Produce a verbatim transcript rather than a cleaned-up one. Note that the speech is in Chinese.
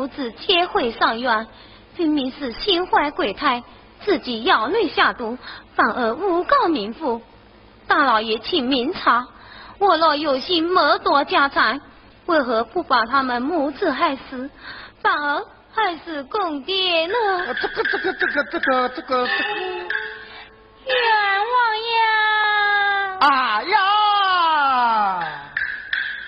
子窃会上院，分明是心怀鬼胎，自己妖女下毒，反而诬告民妇。大老爷请明察，我若有心谋夺家产，为何不把他们母子害死，反而害死公爹呢？ 这个这个这个这个这个这个。